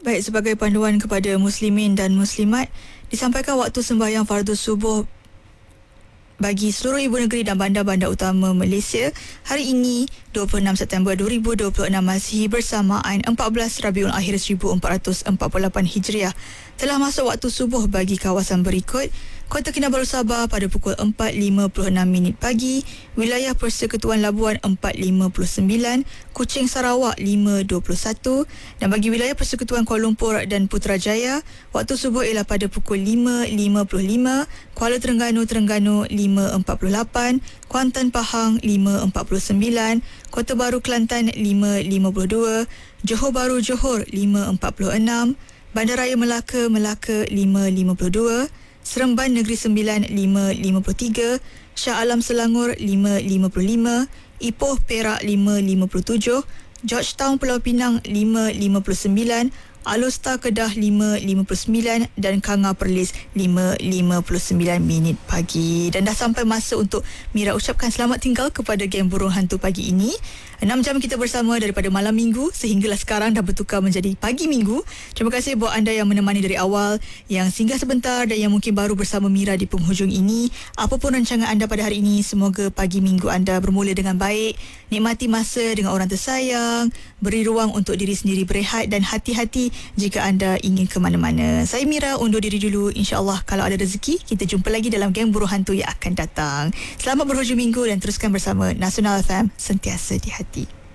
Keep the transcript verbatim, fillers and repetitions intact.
Baik, sebagai panduan kepada muslimin dan muslimat, disampaikan waktu sembahyang fardu subuh bagi seluruh ibu negeri dan bandar-bandar utama Malaysia hari ini dua puluh enam September dua ribu dua puluh enam Masihi bersamaan empat belas Rabiul Akhir seribu empat ratus empat puluh lapan Hijriah. Telah masuk waktu subuh bagi kawasan berikut: Kota Kinabalu Sabah pada pukul empat lima puluh enam minit pagi, wilayah Persekutuan Labuan empat lima puluh sembilan, Kuching Sarawak lima dua puluh satu, dan bagi wilayah Persekutuan Kuala Lumpur dan Putrajaya, waktu subuh ialah pada pukul lima lima puluh lima, Kuala Terengganu Terengganu lima empat puluh lapan, Kuantan Pahang lima empat puluh sembilan, Kota Baru Kelantan lima lima puluh dua, Johor Bahru Johor lima empat puluh enam, Bandaraya Melaka Melaka lima lima puluh dua, Seremban Negeri Sembilan lima lima puluh tiga, Shah Alam Selangor lima lima puluh lima, Ipoh Perak lima lima puluh tujuh, Georgetown Pulau Pinang lima lima puluh sembilan, Alor Star Kedah lima lima puluh sembilan dan Kanga Perlis lima lima puluh sembilan minit pagi. Dan dah sampai masa untuk Mira ucapkan selamat tinggal kepada geng Burung Hantu pagi ini. enam jam kita bersama daripada malam minggu sehinggalah sekarang dah bertukar menjadi pagi minggu. Terima kasih buat anda yang menemani dari awal, yang singgah sebentar dan yang mungkin baru bersama Mira di penghujung ini. Apapun rancangan anda pada hari ini, semoga pagi minggu anda bermula dengan baik. Nikmati masa dengan orang tersayang, beri ruang untuk diri sendiri berehat dan hati-hati jika anda ingin ke mana-mana. Saya Mira undur diri dulu. InsyaAllah kalau ada rezeki, kita jumpa lagi dalam geng Burung Hantu yang akan datang. Selamat berhujung minggu dan teruskan bersama Nasional F M, sentiasa di hati.